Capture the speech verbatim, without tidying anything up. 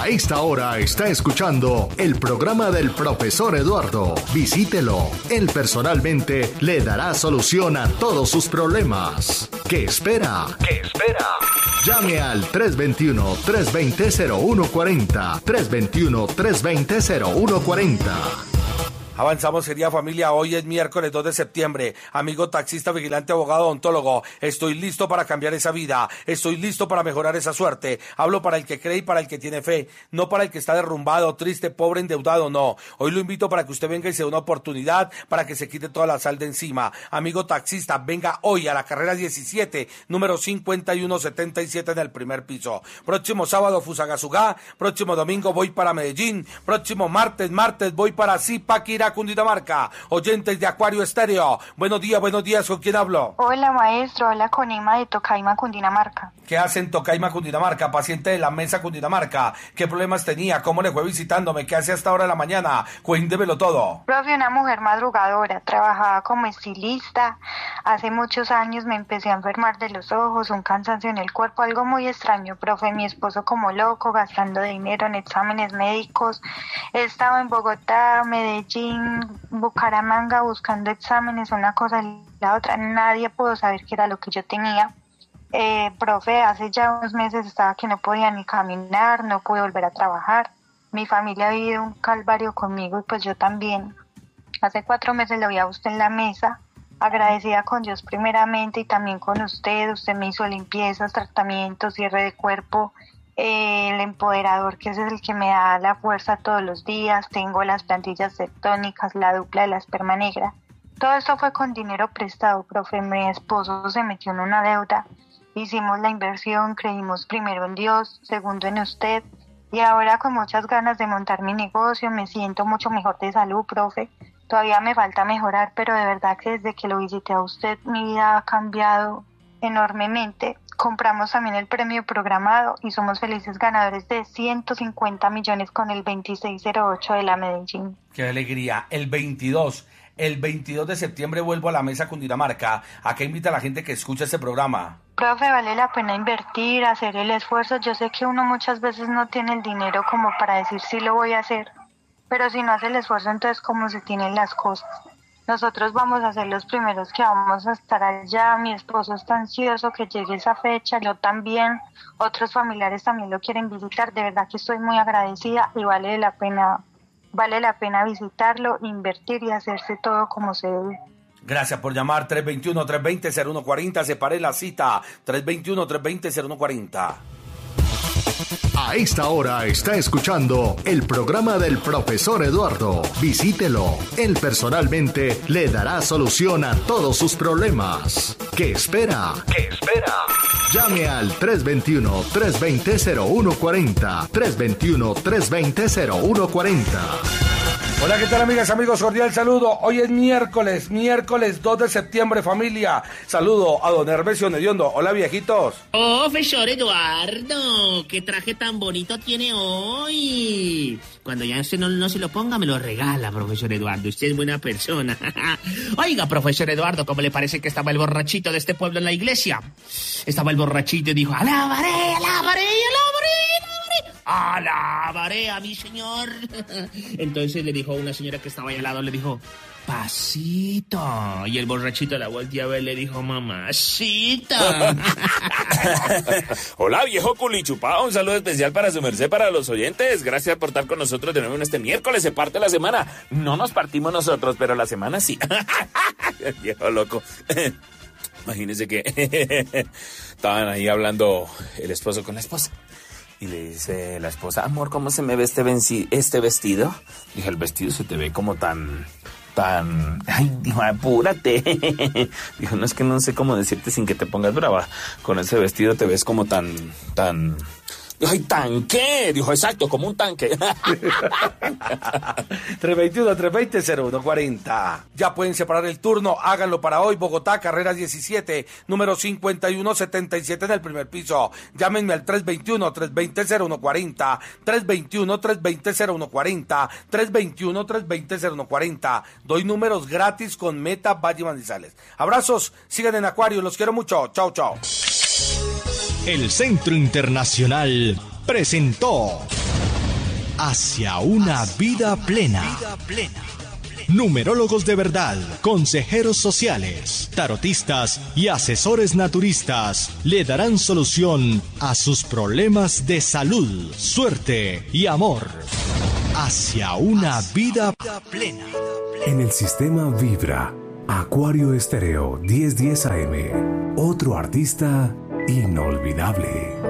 A esta hora está escuchando el programa del profesor Eduardo. Visítelo. Él personalmente le dará solución a todos sus problemas. ¿Qué espera? ¿Qué espera? Llame al tres dos uno, tres dos cero, cero uno cuatro cero, tres dos uno, tres dos cero, cero uno cuatro cero. Avanzamos, querida familia, hoy es miércoles dos de septiembre, amigo taxista, vigilante, abogado, odontólogo, estoy listo para cambiar esa vida, estoy listo para mejorar esa suerte, hablo para el que cree y para el que tiene fe, no para el que está derrumbado, triste, pobre, endeudado, no, hoy lo invito para que usted venga y se dé una oportunidad para que se quite toda la sal de encima, amigo taxista, venga hoy a la carrera diecisiete, número cincuenta y uno setenta y siete en el primer piso, próximo sábado Fusagasugá, próximo domingo voy para Medellín, próximo martes, martes voy para Zipaquirá, Cundinamarca, oyentes de Acuario Estéreo. Buenos días, buenos días, ¿con quién hablo? Hola maestro, habla con Ima de Tocaima, Cundinamarca. ¿Qué hace en Tocaima, Cundinamarca? Paciente de la mesa Cundinamarca. ¿Qué problemas tenía? ¿Cómo le fue visitándome? ¿Qué hace hasta ahora de la mañana? Cuéntemelo todo. Profe, una mujer madrugadora, trabajaba como estilista. Hace muchos años me empecé a enfermar de los ojos, un cansancio en el cuerpo, algo muy extraño, profe. Mi esposo como loco, gastando dinero en exámenes médicos. Estaba en Bogotá, Medellín, Bucaramanga buscando exámenes, una cosa y la otra, nadie pudo saber qué era lo que yo tenía. Eh, profe, hace ya unos meses estaba que no podía ni caminar, no pude volver a trabajar. Mi familia ha vivido un calvario conmigo y pues yo también. Hace cuatro meses lo vi a usted en la mesa, agradecida con Dios primeramente y también con usted. Usted me hizo limpiezas, tratamientos, cierre de cuerpo. El empoderador, que ese es el que me da la fuerza todos los días. Tengo las plantillas tectónicas, la dupla de la esperma negra. Todo esto fue con dinero prestado, profe. Mi esposo se metió en una deuda. Hicimos la inversión, creímos primero en Dios, segundo en usted. Y ahora con muchas ganas de montar mi negocio, me siento mucho mejor de salud, profe. Todavía me falta mejorar, pero de verdad que desde que lo visité a usted, mi vida ha cambiado enormemente. Compramos también el premio programado y somos felices ganadores de ciento cincuenta millones con el veintiséis cero ocho de la Medellín. ¡Qué alegría! El veintidós, el veintidós de septiembre vuelvo a la mesa Cundinamarca. ¿A qué invita a la gente que escucha este programa? Profe, vale la pena invertir, hacer el esfuerzo. Yo sé que uno muchas veces no tiene el dinero como para decir sí lo voy a hacer, pero si no hace el esfuerzo, entonces ¿cómo se tienen las cosas? Nosotros vamos a ser los primeros que vamos a estar allá. Mi esposo está ansioso que llegue esa fecha, yo también. Otros familiares también lo quieren visitar. De verdad que estoy muy agradecida y vale la pena, vale la pena visitarlo, invertir y hacerse todo como se debe. Gracias por llamar. Tres dos uno, tres dos cero, cero uno cuatro cero. Separe la cita. tres dos uno, tres dos cero, cero uno cuatro cero. A esta hora está escuchando el programa del profesor Eduardo. Visítelo. Él personalmente le dará solución a todos sus problemas. ¿Qué espera? ¿Qué espera? Llame al tres dos uno, tres dos cero, cero uno cuatro cero. tres dos uno, tres dos cero, cero uno cuatro cero. Hola, ¿qué tal, amigas, amigos? Cordial saludo. Hoy es miércoles, miércoles dos de septiembre, familia. Saludo a don Hermesio Nediondo. Hola, viejitos. Profesor Eduardo, qué traje tan bonito tiene hoy. Cuando ya usted no, no se lo ponga, me lo regala, profesor Eduardo. Usted es buena persona. Oiga, profesor Eduardo, ¿cómo le parece que estaba el borrachito de este pueblo en la iglesia? Estaba el borrachito y dijo, alabaré, alabaré, alabaré. Alabaré a mi señor. Entonces le dijo a una señora que estaba ahí al lado, le dijo, pasito. Y el borrachito la volteó a ver, le dijo, mamacita. Hola, viejo culichupado, un saludo especial para su merced, para los oyentes. Gracias por estar con nosotros de nuevo en este miércoles. Se parte la semana. No nos partimos nosotros, pero la semana sí. Viejo loco. Imagínense que estaban ahí hablando el esposo con la esposa. Y le dice la esposa, amor, ¿cómo se me ve este, venci- este vestido? Dije, el vestido se te ve como tan, tan... Ay, dijo, apúrate. Dijo, no, es que no sé cómo decirte sin que te pongas brava. Con ese vestido te ves como tan, tan... Dijo, ¡ay, tanque! Dijo, exacto, como un tanque. tres dos uno, tres dos cero, cero uno cuatro cero. Ya pueden separar el turno, háganlo para hoy. Bogotá, carrera diecisiete, número cincuenta y uno setenta y siete en el primer piso. Llámenme al tres dos uno, tres dos cero, cero uno cuatro cero, tres dos uno, tres dos cero, cero uno cuatro cero, tres dos uno, tres dos cero, cero uno cuatro cero. Doy números gratis con Meta Valle Manizales. Abrazos, sigan en Acuario, los quiero mucho. Chao, chao. El Centro Internacional presentó hacia una vida plena. Numerólogos de verdad, consejeros sociales, tarotistas y asesores naturistas le darán solución a sus problemas de salud, suerte y amor. Hacia una vida plena. En el sistema Vibra, Acuario Estéreo diez diez A M, otro artista inolvidable.